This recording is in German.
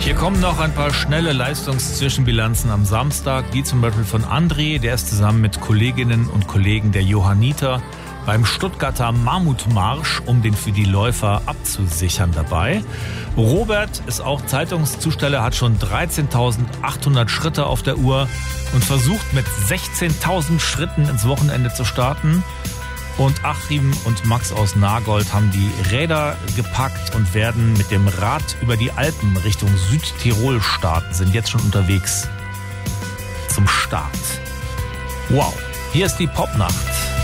Hier kommen noch ein paar schnelle Leistungszwischenbilanzen am Samstag, wie zum Beispiel von André, der ist zusammen mit Kolleginnen und Kollegen der Johanniter beim Stuttgarter Mammutmarsch, um den für die Läufer abzusichern, dabei. Robert ist auch Zeitungszusteller, hat schon 13.800 Schritte auf der Uhr und versucht mit 16.000 Schritten ins Wochenende zu starten. Und Achim und Max aus Nagold haben die Räder gepackt und werden mit dem Rad über die Alpen Richtung Südtirol starten, sind jetzt schon unterwegs zum Start. Wow, hier ist die Popnacht.